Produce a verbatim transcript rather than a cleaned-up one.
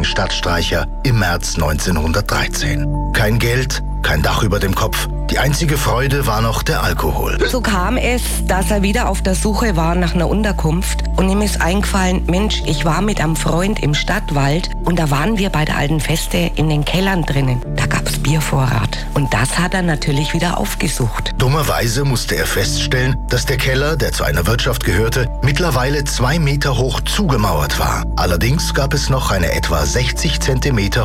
Stadtstreicher im März neunzehnhundertdreizehn. Kein Geld, kein Dach über dem Kopf. Die einzige Freude war noch der Alkohol. So kam es, dass er wieder auf der Suche war nach einer Unterkunft. Und ihm ist eingefallen, Mensch, ich war mit einem Freund im Stadtwald und da waren wir bei der alten Feste in den Kellern drinnen. Da gab's Biervorrat. Und das hat er natürlich wieder aufgesucht. Dummerweise musste er feststellen, dass der Keller, der zu einer Wirtschaft gehörte, mittlerweile zwei Meter hoch zugemauert war. Allerdings gab es noch eine etwa sechzig Zentimeter